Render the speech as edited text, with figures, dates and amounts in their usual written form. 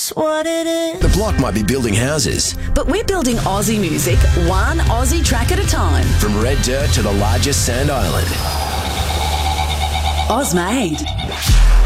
That's what it is. The Block might be building houses. But we're building Aussie music, one Aussie track at a time. From red dirt to the largest sand island. Ozmade.